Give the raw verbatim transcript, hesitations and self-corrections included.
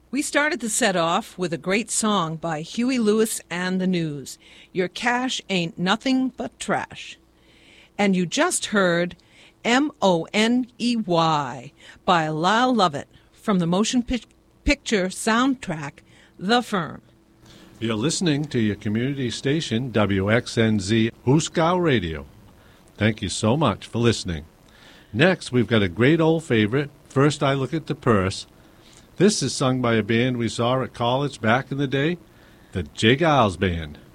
We started the set off with a great song by Huey Lewis and the News, Your Cash Ain't Nothing But Trash. And you just heard M O N E Y by Lyle Lovett from the motion pic- picture soundtrack, The Firm. You're listening to your community station, W X N Z Huskow Radio. Thank you so much for listening. Next, we've got a great old favorite, First I Look at the Purse. This is sung by a band we saw at college back in the day, the J. Giles Band.